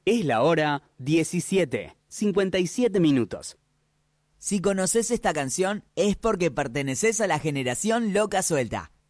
Es la hora 17:57. Si conoces esta canción es porque perteneces a la generación Loca Suelta.